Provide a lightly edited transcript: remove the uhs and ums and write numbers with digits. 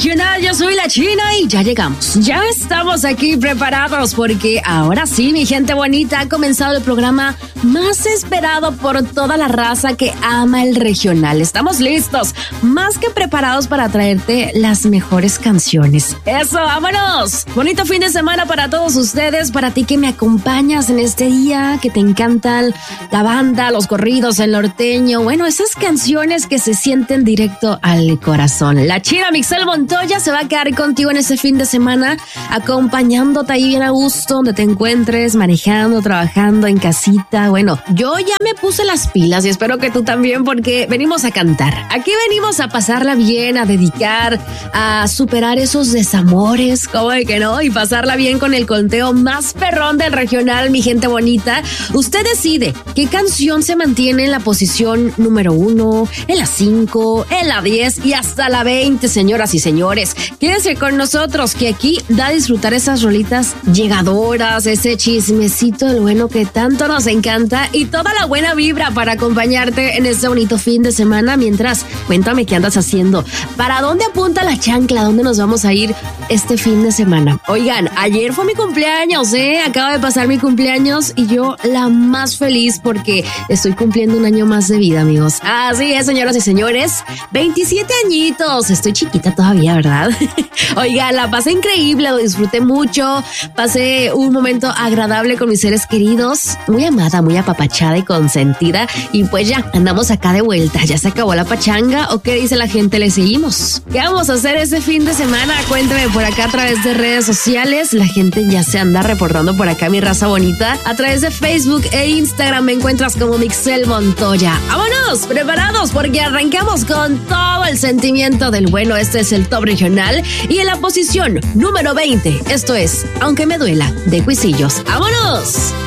Regional, yo soy la China y ya llegamos. Ya estamos aquí preparados porque ahora sí, mi gente bonita, ha comenzado el programa más esperado por toda la raza que ama el regional. Estamos listos, más que preparados para traerte las mejores canciones. ¡Eso, vámonos! Bonito fin de semana para todos ustedes, para ti que me acompañas en este día, que te encantan la banda, los corridos, el norteño, bueno, esas canciones que se sienten directo al corazón. La China Mixel Montoya se va a quedar contigo en este fin de semana, acompañándote ahí bien a gusto, donde te encuentres, manejando, trabajando, en casita. Bueno, yo ya me puse las pilas y espero que tú también, porque venimos a cantar. Aquí venimos a pasarla bien, a dedicar, a superar esos desamores, como de que no, y pasarla bien con el conteo más perrón del regional, mi gente bonita. Usted decide qué canción se mantiene en la posición número 1, en la 5, en la 10 y hasta la 20, señoras y señores. Quédense con nosotros, que aquí da a disfrutar esas rolitas llegadoras, ese chismecito del bueno que tanto nos encanta y toda la buena vibra para acompañarte en este bonito fin de semana. Mientras, cuéntame qué andas haciendo, para dónde apunta la chancla, dónde nos vamos a ir este fin de semana. Oigan, ayer fue mi cumpleaños, acaba de pasar mi cumpleaños y yo la más feliz porque estoy cumpliendo un año más de vida, amigos. Así es, señoras y señores, 27 añitos, estoy chiquita todavía, ¿verdad? Oigan, la pasé increíble, lo disfruté mucho, pasé un momento agradable con mis seres queridos, muy amada, muy apapachada y consentida, y pues ya, andamos acá de vuelta. ¿Ya se acabó la pachanga o qué dice la gente? ¿Le seguimos? ¿Qué vamos a hacer este fin de semana? Cuéntame por acá a través de redes sociales. La gente ya se anda reportando por acá, mi raza bonita. A través de Facebook e Instagram me encuentras como Mixel Montoya. ¡Vámonos! ¿Preparados? Porque arrancamos con todo el sentimiento del bueno. Este es el Top Regional y en la posición número 20, esto es Aunque me duela, de Cuisillos. ¡Vámonos!